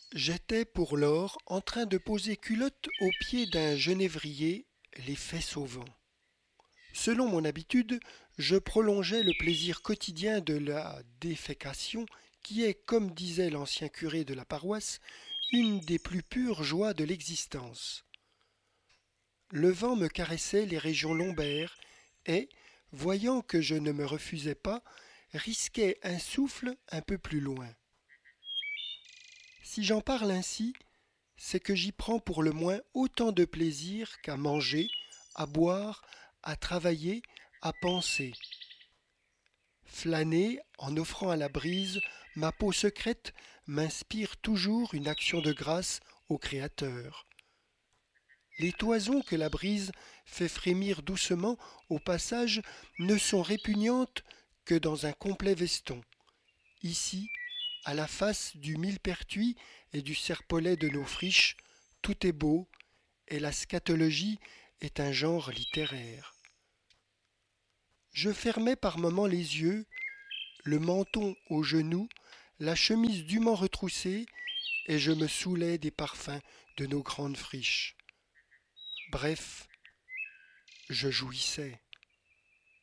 J'étais pour lors en train de poser culotte au pied d'un genévrier, les fesses au vent. Selon mon habitude, je prolongeais le plaisir quotidien de la défécation, qui est, comme disait l'ancien curé de la paroisse, une des plus pures joies de l'existence. Le vent me caressait les régions lombaires et, voyant que je ne me refusais pas, risquait un souffle un peu plus loin. Si j'en parle ainsi, c'est que j'y prends pour le moins autant de plaisir qu'à manger, à boire, à travailler, à penser. Flâner, en offrant à la brise, ma peau secrète m'inspire toujours une action de grâce au Créateur. Les toisons que la brise fait frémir doucement au passage ne sont répugnantes que dans un complet veston. Ici, à la face du millepertuis et du serpolet de nos friches, tout est beau, et la scatologie est un genre littéraire. Je fermais par moments les yeux, le menton aux genoux, la chemise dûment retroussée, et je me saoulais des parfums de nos grandes friches. Bref, je jouissais.